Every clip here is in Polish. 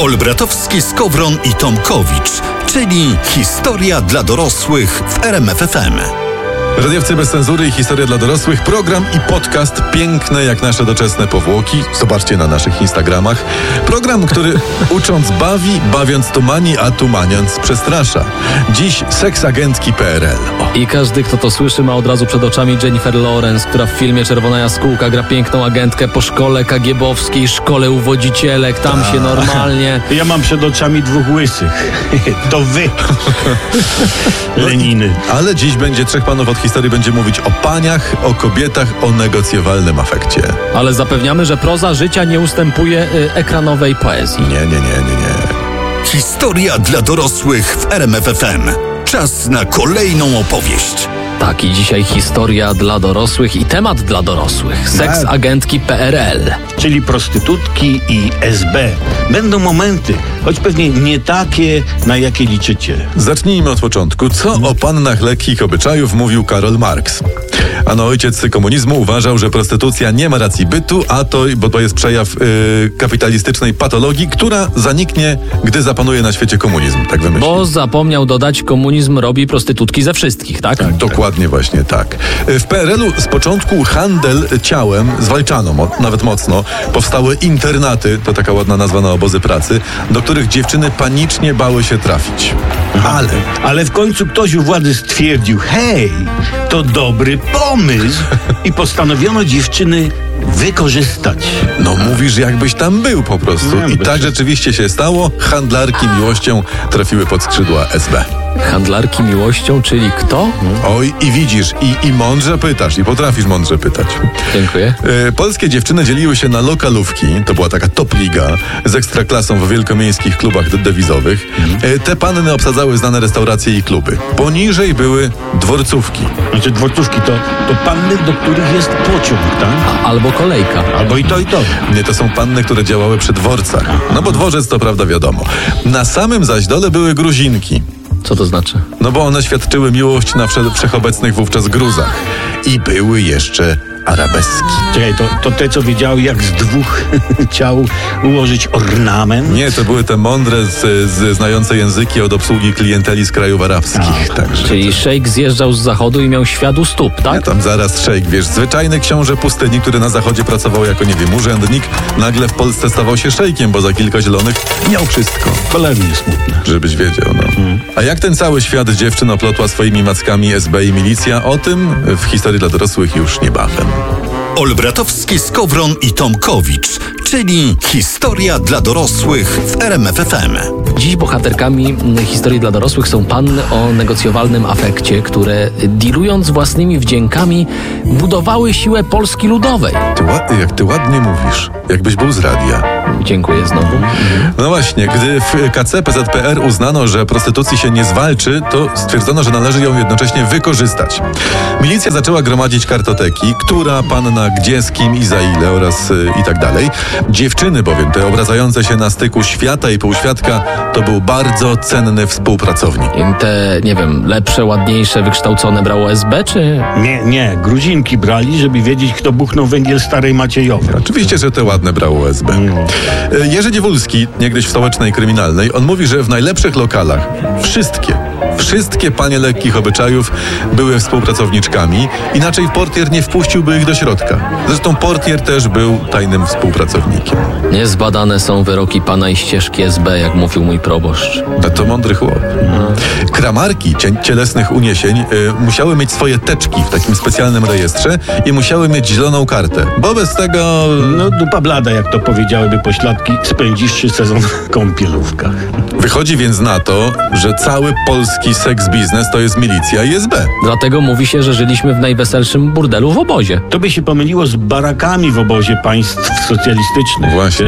Olbratowski, Skowron i Tomkowicz, czyli historia dla dorosłych w RMF FM. Radiowcy bez cenzury i historia dla dorosłych, program i podcast piękne jak nasze doczesne powłoki. Zobaczcie na naszych Instagramach. Program, który ucząc bawi, bawiąc tumani, a tumaniąc przestrasza. Dziś seksagentki PRL. I każdy, kto to słyszy, ma od razu przed oczami Jennifer Lawrence, która w filmie Czerwona Jaskółka gra piękną agentkę po szkole KGB-owskiej, szkole uwodzicielek, tam się normalnie... Ja mam przed oczami dwóch łysych. To wy. Leniny. Ale dziś będzie trzech panów od historii będzie mówić o paniach, o kobietach, o negocjowalnym afekcie. Ale zapewniamy, że proza życia nie ustępuje ekranowej poezji. Nie. Historia dla dorosłych w RMF FM. Czas na kolejną opowieść. Tak, i dzisiaj historia dla dorosłych i temat dla dorosłych. Seksagentki PRL. Czyli prostytutki i SB. Będą momenty, choć pewnie nie takie, na jakie liczycie. Zacznijmy od początku. Co o pannach lekkich obyczajów mówił Karol Marx? Ano ojciec komunizmu uważał, że prostytucja nie ma racji bytu, bo to jest przejaw kapitalistycznej patologii, która zaniknie, gdy zapanuje na świecie komunizm. Tak wymyślił. Bo zapomniał dodać, komunizm robi prostytutki ze wszystkich, tak? Tak, dokładnie właśnie tak. W PRL-u z początku handel ciałem zwalczano, nawet mocno. Powstały internaty, to taka ładna nazwa na obozy pracy, do których dziewczyny panicznie bały się trafić. Ale w końcu ktoś u władzy stwierdził, hej, to dobry pomysł i postanowiono dziewczyny wykorzystać. No mówisz, jakbyś tam był po prostu. I tak rzeczywiście się stało. Handlarki miłością trafiły pod skrzydła SB. Handlarki miłością, czyli kto? Oj, i widzisz, i mądrze pytasz, i potrafisz mądrze pytać. Dziękuję. Polskie dziewczyny dzieliły się na lokalówki, to była taka top liga, z ekstraklasą w wielkomiejskich klubach dewizowych. Te panny obsadzały znane restauracje i kluby. Poniżej były dworcówki. Znaczy dworcówki to panny, do których jest pociąg, tak? Albo kolejka. Albo i to, i to. Nie, to są panny, które działały przy dworcach. No bo dworzec to prawda wiadomo. Na samym zaś dole były Gruzinki. Co to znaczy? No bo one świadczyły miłość na wszechobecnych wówczas gruzach. I były jeszcze arabeski. Czekaj, to te, co wiedziały, jak z dwóch ciał ułożyć ornament? Nie, to były te mądre, znające języki od obsługi klienteli z krajów arabskich. Także czyli szejk zjeżdżał z zachodu i miał świat u stóp, tak? Nie, tam zaraz szejk, wiesz, zwyczajny książę pustyni, który na zachodzie pracował jako, nie wiem, urzędnik, nagle w Polsce stawał się szejkiem, bo za kilka zielonych miał wszystko. Cholernie smutne. Żebyś wiedział, no. A jak ten cały świat dziewczyn oplotła swoimi mackami SB i milicja? O tym w historii dla dorosłych już niebawem. Olbratowski, Skowron i Tomkowicz, czyli historia dla dorosłych w RMF FM. Dziś bohaterkami historii dla dorosłych są panny o negocjowalnym afekcie, które dealując własnymi wdziękami budowały siłę Polski Ludowej. Jak ty ładnie mówisz, jakbyś był z radia. Dziękuję znowu. No właśnie, gdy w KC PZPR uznano, że prostytucji się nie zwalczy, to stwierdzono, że należy ją jednocześnie wykorzystać. Milicja zaczęła gromadzić kartoteki, która panna gdzie, z kim i za ile oraz i tak dalej. Dziewczyny bowiem, te obracające się na styku świata i półświadka, to był bardzo cenny współpracownik. Te, nie wiem, lepsze, ładniejsze, wykształcone brało SB, czy... Nie, Gruzinki brali, żeby wiedzieć, kto buchnął węgiel starej Maciejowej. Oczywiście, że te ładne brało SB. Jerzy Dziewulski, niegdyś w Stołecznej Kryminalnej, on mówi, że w najlepszych lokalach wszystkie panie lekkich obyczajów były współpracowniczkami, inaczej portier nie wpuściłby ich do środka. Zresztą portier też był tajnym współpracownikiem. Niezbadane są wyroki pana i ścieżki SB, jak mówił mój proboszcz. No to mądry chłop. Kramarki cielesnych uniesień musiały mieć swoje teczki w takim specjalnym rejestrze i musiały mieć zieloną kartę, bo bez tego... No dupa blada, jak to powiedziałyby pośladki, spędzisz 3 sezon w kąpielówkach. Wychodzi więc na to, że cały polski seks biznes to jest milicja i SB. Dlatego mówi się, że żyliśmy w najweselszym burdelu w obozie. To by się pomyliło z barakami w obozie państw socjalistycznych. Właśnie.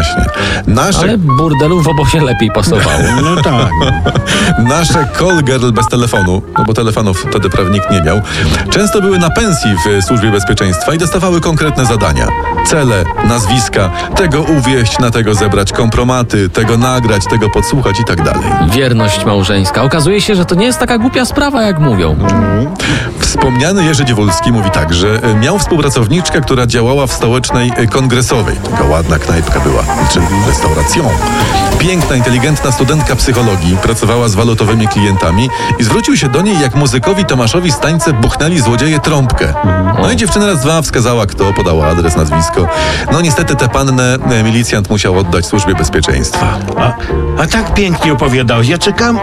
Ale burdelu w obozie lepiej pasowało. No tak. Nasze call girl bez telefonu, no bo telefonów wtedy prawie nikt nie miał, często były na pensji w Służbie Bezpieczeństwa i dostawały konkretne zadania. Cele, nazwiska, tego uwieść, na tego zebrać kompromaty, tego nagrać, tego podsłuchać i tak dalej. Wierność małżeńska. Okazuje się, że to nie jest taka głupia sprawa, jak mówią. Wspomniany Jerzy Dziewulski mówi tak, że miał współpracownika pracowniczkę, która działała w stołecznej Kongresowej. Taka ładna knajpka była, czy restauracją. Piękna, inteligentna studentka psychologii, pracowała z walutowymi klientami i zwrócił się do niej, jak muzykowi Tomaszowi Stańce buchnęli złodzieje trąbkę. No i dziewczyna raz dwa wskazała kto, podała adres, nazwisko. No niestety tę pannę milicjant musiał oddać służbie bezpieczeństwa. A tak pięknie opowiadałeś. Ja czekałem,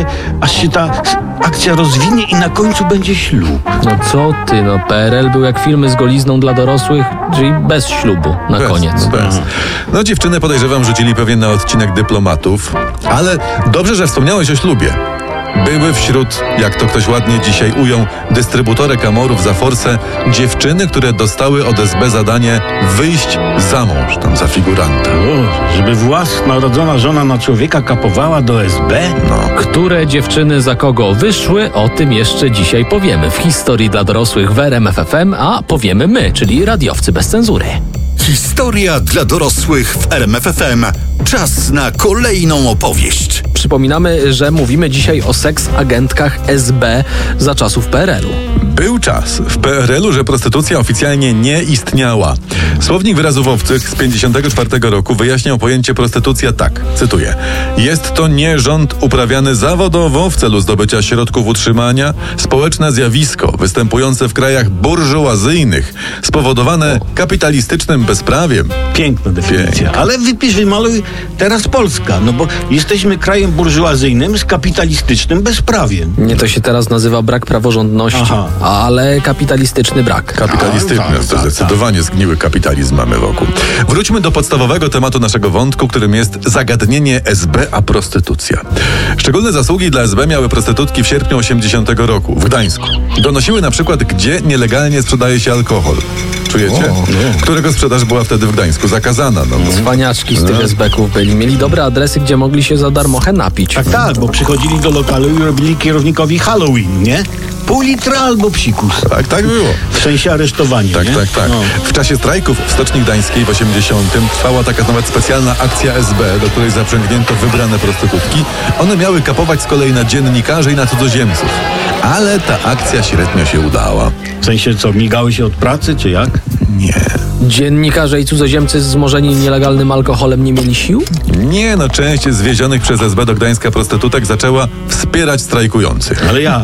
aż się ta akcja rozwinie i na końcu będzie ślub. No co ty, no PRL był jak filmy z golizną dla dorosłych, czyli bez ślubu na koniec. Bez. No dziewczynę podejrzewam rzucili pewnie na odcinek Dyplomatów, ale dobrze, że wspomniałeś o ślubie. Były wśród, jak to ktoś ładnie dzisiaj ujął, dystrybutorek amorów za forsę, dziewczyny, które dostały od SB zadanie wyjść za mąż, tam za figuranta. O, żeby własnorodzona żona na człowieka kapowała do SB? No. Które dziewczyny za kogo wyszły, o tym jeszcze dzisiaj powiemy w historii dla dorosłych w RMF FM, a powiemy my, czyli radiowcy bez cenzury. Historia dla dorosłych w RMF FM. Czas na kolejną opowieść. Przypominamy, że mówimy dzisiaj o seks-agentkach SB za czasów PRL-u. Był czas w PRL-u, że prostytucja oficjalnie nie istniała. Słownik wyrazów obcych z 1954 roku wyjaśniał pojęcie prostytucja tak, cytuję: jest to nierząd uprawiany zawodowo w celu zdobycia środków utrzymania, społeczne zjawisko występujące w krajach burżuazyjnych, spowodowane kapitalistycznym bezprawiem. Piękna definicja. Piękna. Ale wymaluj teraz Polska, no bo jesteśmy krajem burżuazyjnym z kapitalistycznym bezprawiem. Nie, to się teraz nazywa brak praworządności, Aha. ale kapitalistyczny brak. Kapitalistyczny, Tak, to zdecydowanie zgniły kapitalizm mamy wokół. Wróćmy do podstawowego tematu naszego wątku, którym jest zagadnienie SB a prostytucja. Szczególne zasługi dla SB miały prostytutki w sierpniu 80 roku w Gdańsku. Donosiły na przykład, gdzie nielegalnie sprzedaje się alkohol. Czujecie? Którego sprzedaż była wtedy w Gdańsku zakazana. No. Cwaniaczki z tych SB-ków byli. Mieli dobre adresy, gdzie mogli się za darmochę napić. Tak, bo przychodzili do lokalu i robili kierownikowi Halloween, nie? Pół litra albo psikus. Tak było. W sensie aresztowania, Tak, nie? tak. No. W czasie strajków w Stoczni Gdańskiej w 80 trwała taka nawet specjalna akcja SB, do której zaprzęgnięto wybrane prostytutki. One miały kapować z kolei na dziennikarzy i na cudzoziemców. Ale ta akcja średnio się udała. W sensie co, migały się od pracy, czy jak? Nie. Dziennikarze i cudzoziemcy zmożeni nielegalnym alkoholem nie mieli sił? Nie, no część zwiezionych przez SB do Gdańska prostytutek zaczęła wspierać strajkujących. Ale ja.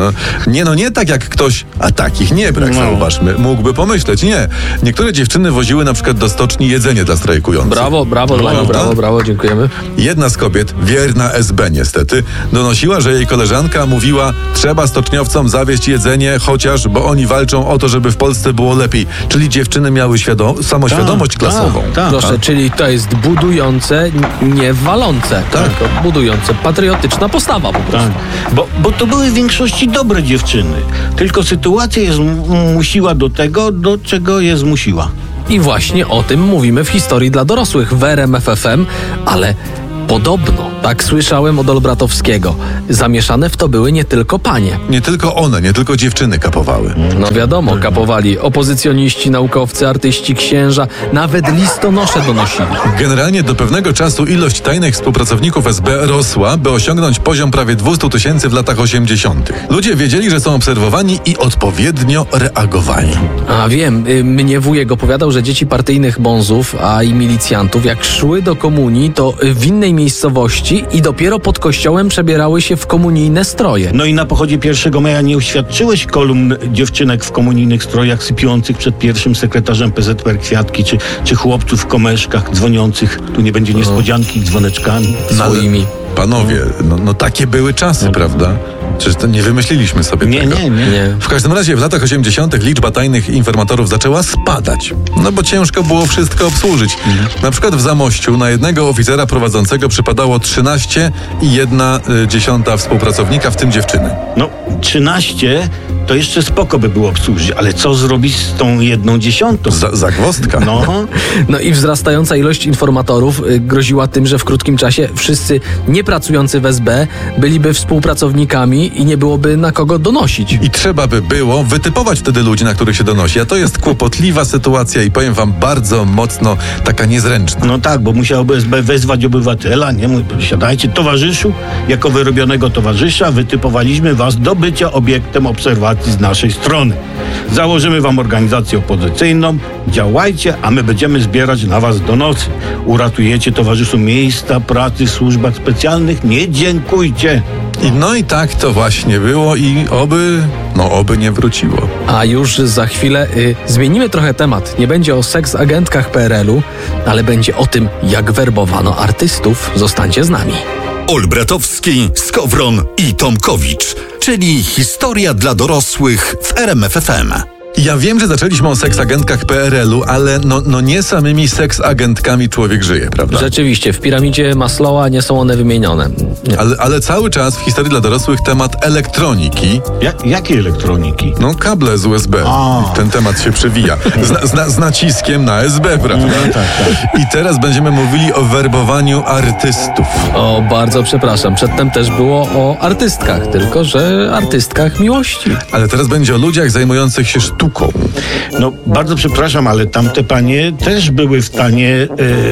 Nie tak jak ktoś, a takich nie brak, No. zauważmy, mógłby pomyśleć. Nie. Niektóre dziewczyny woziły na przykład do stoczni jedzenie dla strajkujących. Brawo, Prawda? brawo, dziękujemy. Jedna z kobiet, wierna SB niestety, donosiła, że jej koleżanka mówiła: trzeba stoczniowcom zawieźć jedzenie, chociaż, bo oni walczą o to, żeby w Polsce było lepiej. Czyli dziewczyny miały samoświadomość klasową. Tak. Proszę, czyli to jest budujące, nie walące. Tak. Tylko budujące, patriotyczna postawa po prostu. Tak, bo to były w większości dobre dziewczyny. Tylko sytuacja je zmusiła do tego, do czego je zmusiła. I właśnie o tym mówimy w historii dla dorosłych w RMF FM, ale podobno, tak słyszałem od Olbratowskiego, zamieszane w to były nie tylko panie. Nie tylko one, nie tylko dziewczyny kapowały. No wiadomo, kapowali opozycjoniści, naukowcy, artyści, księża, nawet listonosze donosili. Generalnie do pewnego czasu ilość tajnych współpracowników SB rosła, by osiągnąć poziom prawie 200 000 w latach 80. Ludzie wiedzieli, że są obserwowani i odpowiednio reagowali. A wiem, mnie wujek opowiadał, że dzieci partyjnych bonzów, a i milicjantów, jak szły do komunii, to w innej miejscowości i dopiero pod kościołem przebierały się w komunijne stroje. No i na pochodzie 1 maja nie uświadczyłeś kolumn dziewczynek w komunijnych strojach sypiących przed pierwszym sekretarzem PZPR kwiatki, czy chłopców w komeszkach dzwoniących, tu nie będzie niespodzianki, dzwoneczkami. Swoimi. Panowie, no takie były czasy, prawda? Przecież to nie wymyśliliśmy sobie tego. Nie. W każdym razie w latach 80. liczba tajnych informatorów zaczęła spadać. No bo ciężko było wszystko obsłużyć. Na przykład w Zamościu na jednego oficera prowadzącego przypadało 13,1 współpracownika, w tym dziewczyny. No, 13 to jeszcze spoko by było obsłużyć, ale co zrobić z tą 1/10? Zagwozdka. No i wzrastająca ilość informatorów groziła tym, że w krótkim czasie wszyscy niepracujący w SB byliby współpracownikami i nie byłoby na kogo donosić. I trzeba by było wytypować wtedy ludzi, na których się donosi. A to jest kłopotliwa sytuacja i powiem wam bardzo mocno taka niezręczna. No tak, bo musiałoby SB wezwać obywatela, nie? Siadajcie, towarzyszu, jako wyrobionego towarzysza wytypowaliśmy was do bycia będziecie obiektem obserwacji z naszej strony. Założymy wam organizację opozycyjną, działajcie, a my będziemy zbierać na was donosy. Uratujecie towarzyszu miejsca pracy w służbach specjalnych? Nie dziękujcie. No i tak to właśnie było i oby nie wróciło. A już za chwilę zmienimy trochę temat. Nie będzie o seks-agentkach PRL-u, ale będzie o tym, jak werbowano artystów. Zostańcie z nami. Olbratowski, Skowron i Tomkowicz, czyli historia dla dorosłych w RMF FM. Ja wiem, że zaczęliśmy o seksagentkach PRL-u, ale no nie samymi seksagentkami człowiek żyje, prawda? Rzeczywiście, w piramidzie Maslowa nie są one wymienione. Ale cały czas w historii dla dorosłych temat elektroniki. Jakiej elektroniki? No kable z USB. Ten temat się przewija. Z naciskiem na SB, prawda? No, tak. I teraz będziemy mówili o werbowaniu artystów. O, bardzo przepraszam. Przedtem też było o artystkach, tylko że artystkach miłości. Ale teraz będzie o ludziach zajmujących się sztuką. No, bardzo przepraszam, ale tamte panie też były w stanie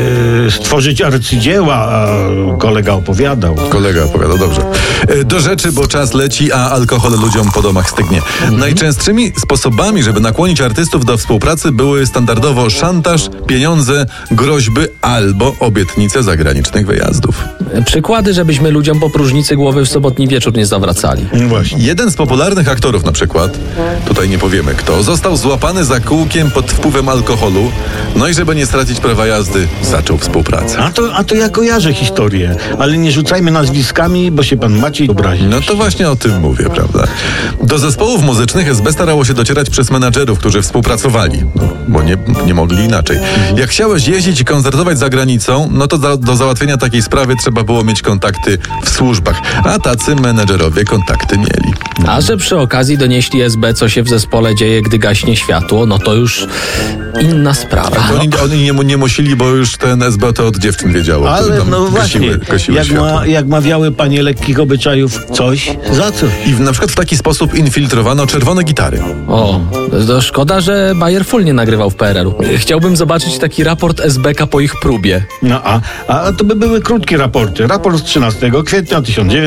stworzyć arcydzieła, a kolega opowiadał. Dobrze. Do rzeczy, bo czas leci, a alkohol ludziom po domach stygnie. Najczęstszymi sposobami, żeby nakłonić artystów do współpracy, były standardowo szantaż, pieniądze, groźby albo obietnice zagranicznych wyjazdów. Przykłady, żebyśmy ludziom po próżnicy głowy w sobotni wieczór nie zawracali. Właśnie. Jeden z popularnych aktorów na przykład, tutaj nie powiemy kto, został złapany za kółkiem pod wpływem alkoholu, no i żeby nie stracić prawa jazdy, zaczął współpracę. A to ja kojarzę historię, ale nie rzucajmy nazwiskami, bo się pan Maciej obrazi. No to właśnie o tym mówię, prawda? Do zespołów muzycznych SB starało się docierać przez menadżerów, którzy współpracowali, bo nie mogli inaczej. Jak chciałeś jeździć i koncertować za granicą, no to do załatwienia takiej sprawy trzeba było mieć kontakty w służbach, a tacy menedżerowie kontakty mieli. A że przy okazji donieśli SB, co się w zespole dzieje, gdy gaśnie światło, no to już inna sprawa. To oni nie musieli, bo już ten SB to od dziewczyn wiedziało. Ale tam no właśnie, gasiły światło. jak mawiały panie lekkich obyczajów, coś za coś. I na przykład w taki sposób infiltrowano czerwone gitary. O, to szkoda, że Bayer Full nie nagrywał w PRL-u. Chciałbym zobaczyć taki raport SB-ka po ich próbie. No a to by były krótkie raporty. Raport z 13 kwietnia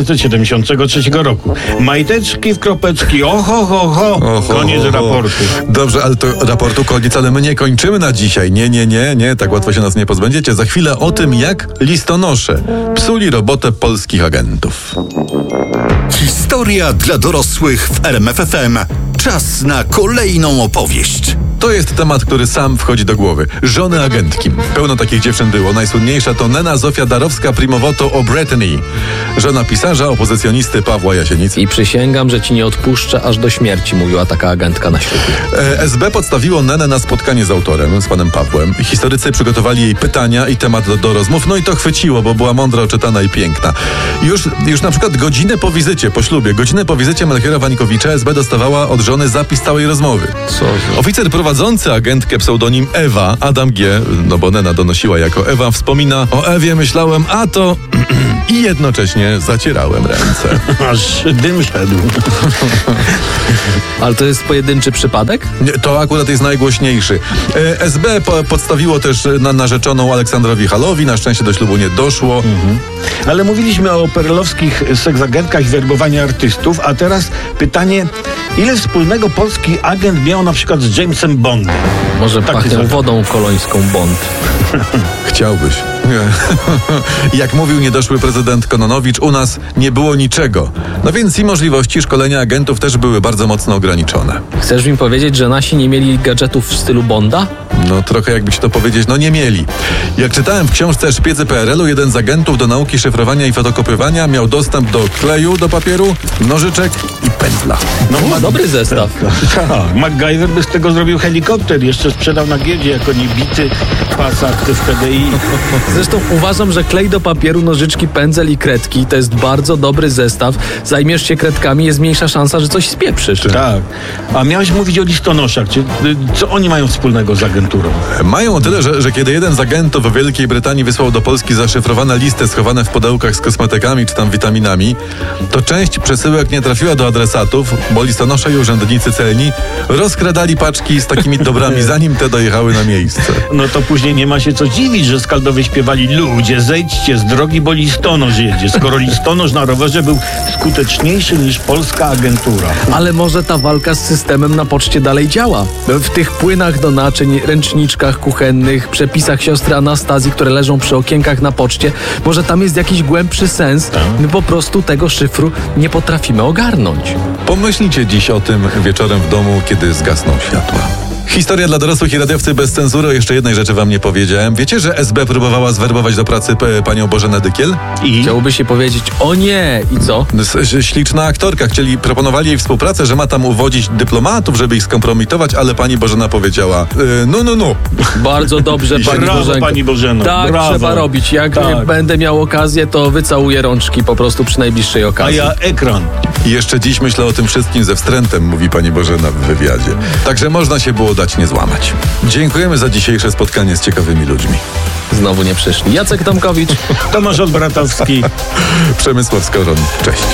1973 roku. Majteczki w kropeczki, oho, koniec raportu. Dobrze, ale to raportu koniec, ale my nie kończymy na dzisiaj. Nie, tak łatwo się nas nie pozbędziecie. Za chwilę o tym, jak listonosze psuli robotę polskich agentów. Historia dla dorosłych w RMF FM. Czas na kolejną opowieść. To jest temat, który sam wchodzi do głowy. Żony agentki. Pełno takich dziewczyn było. Najsłynniejsza to Nena Zofia Darowska-Primowoto O'Bretany. Żona pisarza, opozycjonisty Pawła Jasienicy. I przysięgam, że ci nie odpuszczę aż do śmierci, mówiła taka agentka na ślubie. SB podstawiło Nenę na spotkanie z autorem, z panem Pawłem. Historycy przygotowali jej pytania i temat do rozmów. No i to chwyciło, bo była mądra, oczytana i piękna. Już na przykład godzinę po ślubie Melchiora Wańkowicza SB dostawała od żony zapis całej rozmowy. Oficer prowadzący agentkę pseudonim Ewa, Adam G., no bo Nena donosiła jako Ewa, wspomina: o Ewie myślałem, a to... I jednocześnie zacierałem ręce. Aż dym szedł. Ale to jest pojedynczy przypadek? Nie, to akurat jest najgłośniejszy. SB podstawiło też na narzeczoną Aleksandrowi Halowi. Na szczęście do ślubu nie doszło. Ale mówiliśmy o perelowskich seksagentkach i werbowaniu artystów, a teraz pytanie, ile wspólnego polski agent miał na przykład z Jamesem Bondem? Może pachnie wodą kolońską Bond. Chciałbyś. Jak mówił niedoszły prezydent Kononowicz, u nas nie było niczego. No więc i możliwości szkolenia agentów też były bardzo mocno ograniczone. Chcesz mi powiedzieć, że nasi nie mieli gadżetów w stylu Bonda? No trochę jakby ci to powiedzieć, no nie mieli. Jak czytałem w książce Szpiedzy PRL-u, jeden z agentów do nauki szyfrowania i fotokopiowania miał dostęp do kleju do papieru, nożyczek i pędzla. No, dobry zestaw. MacGyver by z tego zrobił helikopter, jeszcze sprzedał na giełdzie jako niebity Passat w PDI. Zresztą uważam, że klej do papieru, nożyczki, pędzel i kredki to jest bardzo dobry zestaw. Zajmiesz się kredkami, jest mniejsza szansa, że coś spieprzysz. Tak. A miałeś mówić o listonoszach. Co oni mają wspólnego z agenturą? Mają o tyle, że kiedy jeden z agentów w Wielkiej Brytanii wysłał do Polski zaszyfrowane listy schowane w pudełkach z kosmetykami czy tam witaminami, to część przesyłek nie trafiła do adresatów, bo listonosze i urzędnicy celni rozkradali paczki z takimi dobrami, zanim te dojechały na miejsce. No to później nie ma się co dziwić, że skaldowy śpiew śpiewali: ludzie, zejdźcie z drogi, bo listonosz jedzie. Skoro listonosz na rowerze był skuteczniejszy niż polska agentura. Ale może ta walka z systemem na poczcie dalej działa? W tych płynach do naczyń, ręczniczkach kuchennych, przepisach siostry Anastazji, które leżą przy okienkach na poczcie, może tam jest jakiś głębszy sens? My po prostu tego szyfru nie potrafimy ogarnąć. Pomyślcie dziś o tym wieczorem w domu, kiedy zgasną światła. Historia dla dorosłych i radiowcy bez cenzury. O jeszcze jednej rzeczy wam nie powiedziałem. Wiecie, że SB próbowała zwerbować do pracy panią Bożenę Dykiel? I Chciałoby się powiedzieć: o nie, i co? Śliczna aktorka. Proponowali jej współpracę, że ma tam uwodzić dyplomatów, żeby ich skompromitować, ale pani Bożena powiedziała: no. Bardzo dobrze, pani brawo, Bożenko. pani Bożeno. Tak brawo. trzeba robić. Jak Tak. będę miał okazję, to wycałuję rączki po prostu przy najbliższej A okazji. ja ekran. I jeszcze dziś myślę o tym wszystkim ze wstrętem, mówi pani Bożena w wywiadzie. Także można się było dać nie złamać. Dziękujemy za dzisiejsze spotkanie z ciekawymi ludźmi. Znowu nie przyszli. Jacek Tomkowicz. Tomasz Olbratowski. Przemysław Skowron. Cześć.